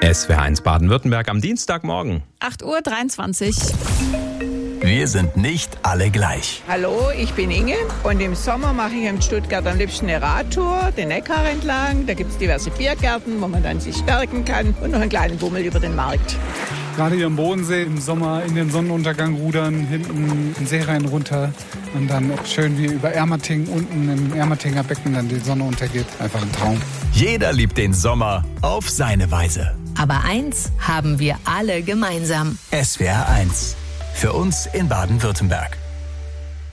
SWR1 Baden-Württemberg am Dienstagmorgen. 8:23 Uhr. Wir sind nicht alle gleich. Hallo, ich bin Inge und im Sommer mache ich in Stuttgart am liebsten eine Radtour, den Neckar entlang. Da gibt es diverse Biergärten, wo man dann sich stärken kann und noch einen kleinen Bummel über den Markt. Gerade hier am Bodensee im Sommer in den Sonnenuntergang rudern, hinten den See rein runter und dann schön wie über Ermating unten im Ermatinger Becken dann die Sonne untergeht. Einfach ein Traum. Jeder liebt den Sommer auf seine Weise. Aber eins haben wir alle gemeinsam. SWR1. Für uns in Baden-Württemberg.